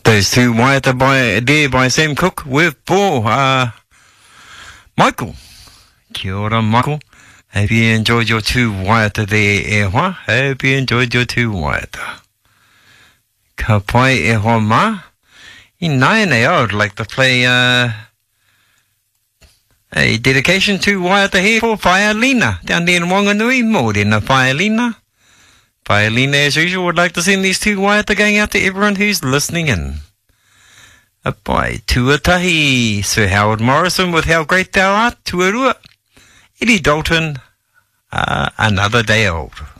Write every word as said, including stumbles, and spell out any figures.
Those two waiata by, there by Sam Cook with for uh, Michael. Kia ora, Michael. Hope you enjoyed your two waiata there, e hoa. Hope you enjoyed your two waiata. Ka pai e hoa ma. I nai I would like to play uh, a dedication to waiata here for Whaialina. Down there in Wanganui, Mōrena Whaialina. Whaialina, as usual, would like to send these two waiata going out to everyone who's listening in. A pai tuatahi, Sir Howard Morrison with How Great Thou Art, tuarua. Eddie Dalton, uh, Another Day Old.